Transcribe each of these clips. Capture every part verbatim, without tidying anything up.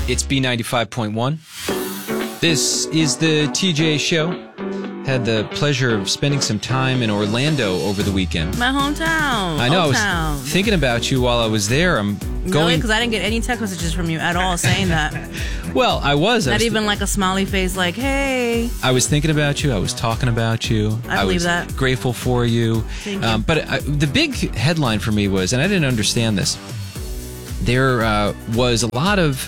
It's B ninety-five point one. This is the T J Show. Had the pleasure of spending some time in Orlando over the weekend. My hometown. I know. Old I was town. thinking about you while I was there. I'm Really? going. Because I didn't get any text messages from you at all saying that. Well, I was. I Not was even like a smiley face like, hey. I was thinking about you. I was talking about you. I believe was that. Grateful for you. Thank you. Um, but I, the big headline for me was, and I didn't understand this, there uh, was a lot of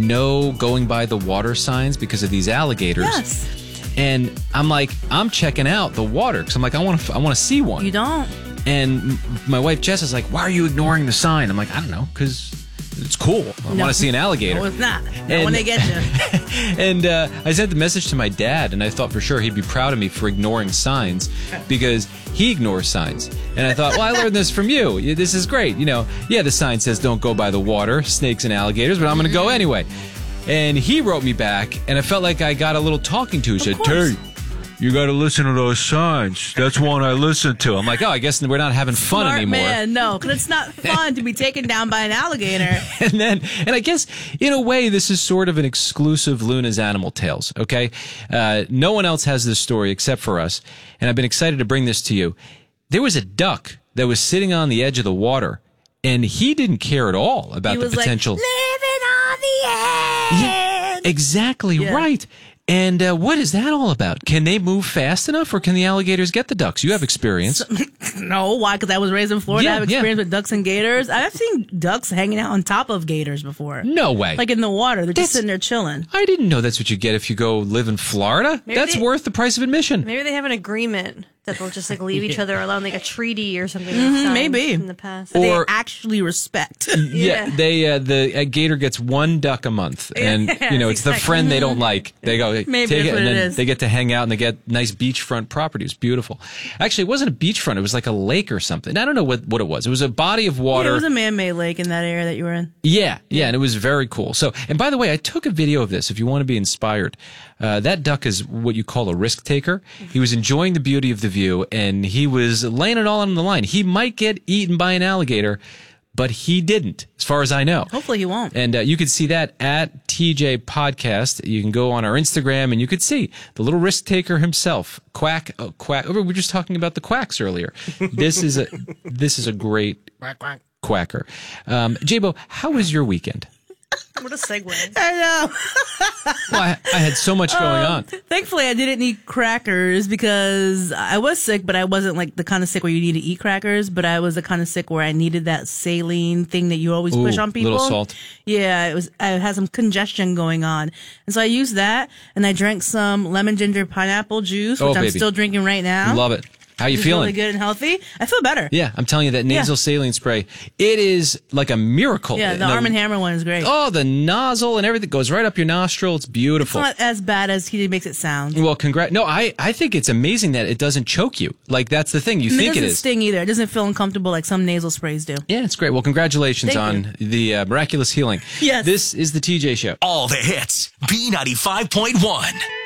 no going by the water signs because of these alligators. Yes. And I'm like, I'm checking out the water because I'm like, I want to, I want to see one. You don't. And m- my wife Jess is like, why are you ignoring the sign? I'm like, I don't know, because it's cool. I No. want to see an alligator. No, it's not. Not And- when they get you. And uh, I sent the message to my dad, and I thought for sure he'd be proud of me for ignoring signs because he ignores signs. And I thought, well, I learned this from you. Yeah, this is great. You know, yeah, the sign says don't go by the water, snakes and alligators, but I'm going to go anyway. And he wrote me back, and I felt like I got a little talking to. He said, course. Tate, you got to listen to those signs. That's one I listen to. I'm like, oh, I guess we're not having fun Smart anymore. man, no, because it's not fun to be taken down by an alligator. And then, and I guess in a way, this is sort of an exclusive Luna's Animal Tales. Okay, uh, no one else has this story except for us, and I've been excited to bring this to you. There was a duck that was sitting on the edge of the water, and he didn't care at all about He the was potential. like, living on the edge. Yeah, exactly Yeah. right. And uh, what is that all about? Can they move fast enough, or can the alligators get the ducks? You have experience. No, why? Because I was raised in Florida. Yeah, I have yeah. experience with ducks and gators. I've seen ducks hanging out on top of gators before. No way. Like in the water. They're That's- just sitting there chilling. I didn't know that's what you get if you go live in Florida. Maybe That's they- worth the price of admission. Maybe they have an agreement that they'll just like leave each other alone, like a treaty or something. Mhm, they've signed maybe. in the past. Or- They actually respect. Yeah, Yeah. they uh, the a gator gets one duck a month, and Yes, you know it's the exactly. friend they don't like. They go Maybe take that's it, what and it then is. they get to hang out, and they get nice beachfront property. It's beautiful. Actually, it wasn't a beachfront; it was like a lake or something. I don't know what what it was. It was a body of Yeah, water. it was a man-made lake in that area that you were in. Yeah, yeah, and it was very cool. So, and by the way, I took a video of this if you want to be inspired. Uh, that duck is what you call a risk taker. He was enjoying the beauty of the view, and he was laying it all on the line. He might get eaten by an alligator, but he didn't, as far as I know. Hopefully he won't. And uh, you can see that at T J Podcast. You can go on our Instagram, and you could see the little risk taker himself, Quack. Oh, Quack. Oh, we were just talking about the quacks earlier. This is a this is a great quacker. Um, J-Bo, how was your weekend? What a segue. I know. Well, I, I had so much going on. Thankfully, I didn't eat crackers because I was sick, but I wasn't like the kind of sick where you need to eat crackers. But I was the kind of sick where I needed that saline thing that you always Ooh, push on people. little salt. Yeah, it was. I had some congestion going on, and so I used that, and I drank some lemon ginger pineapple juice, which Oh, I'm baby. still drinking right now. Love it. How you It's feeling? really good and healthy. I feel better. Yeah, I'm telling you that nasal saline spray, it is like a miracle. Yeah, the And Arm and Hammer one is great. Oh, the nozzle and everything goes right up your nostril. It's It's beautiful. not as bad as he makes it sound. Well, congrats. No, I, I think it's amazing that it doesn't choke you. Like, that's the thing. You And it think it doesn't is. sting either. It doesn't feel uncomfortable like some nasal sprays do. Yeah, it's great. Well, congratulations Thank on the uh, miraculous healing. Yes. This is the T J Show. All the hits. B ninety-five point one.